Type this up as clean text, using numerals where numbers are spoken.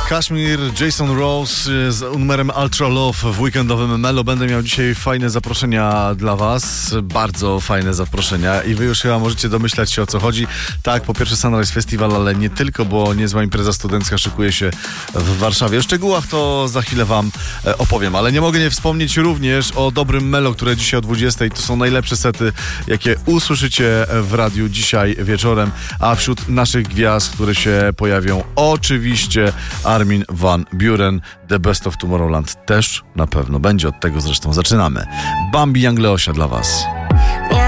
Kashmir, Jason Rose z numerem Ultra Love w weekendowym Melo. Będę miał dzisiaj fajne zaproszenia dla was, bardzo fajne zaproszenia i wy już chyba możecie domyślać się, o co chodzi. Tak, po pierwsze Sunrise Festival, ale nie tylko, bo niezła impreza studencka szykuje się w Warszawie. O szczegółach to za chwilę wam opowiem, ale nie mogę nie wspomnieć również o dobrym Melo, które dzisiaj o 20:00. To są najlepsze sety, jakie usłyszycie w radiu dzisiaj wieczorem, a wśród naszych gwiazd, które się pojawią, oczywiście Armin van Buuren, The Best of Tomorrowland też na pewno będzie, od tego zresztą zaczynamy. Bambi Young Leosia dla was.